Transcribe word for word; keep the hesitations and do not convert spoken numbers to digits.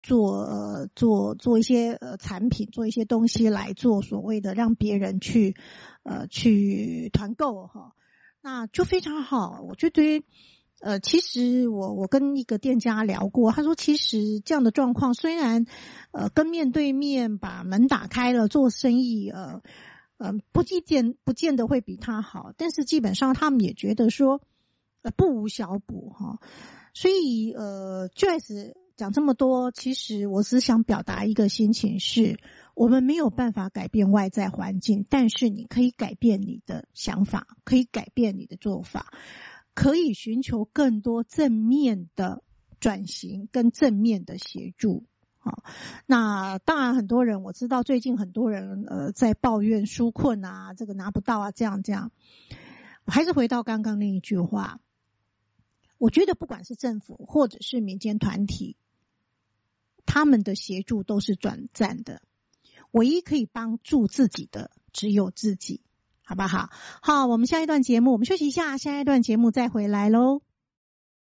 做呃做做一些呃产品，做一些东西来做所谓的让别人去呃去团购哈，那就非常好。我觉得呃其实我我跟一个店家聊过，他说其实这样的状况虽然呃跟面对面把门打开了做生意呃呃不见不见得会比他好，但是基本上他们也觉得说呃不无小补哈。所以呃 Joyce 讲这么多，其实我只想表达一个心情是，我们没有办法改变外在环境，但是你可以改变你的想法，可以改变你的做法，可以寻求更多正面的转型跟正面的协助。好，那当然很多人我知道最近很多人呃在抱怨纾困啊，这个拿不到啊，这样这样。我还是回到刚刚那一句话，我觉得不管是政府或者是民间团体，他们的协助都是短暂的，唯一可以帮助自己的只有自己，好不好？好，我们下一段节目我们休息一下，下一段节目再回来咯。